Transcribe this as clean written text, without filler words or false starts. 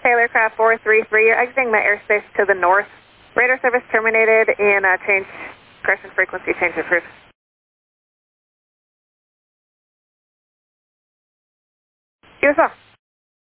Taylor Craft 433, you're exiting my airspace to the north. Radar service terminated and change correction frequency, change approved. You as well.